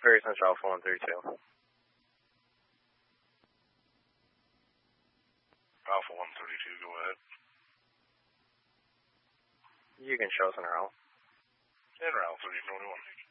Very Central Alpha 132. Alpha 132, go ahead. You can show us en route. En route, 3021.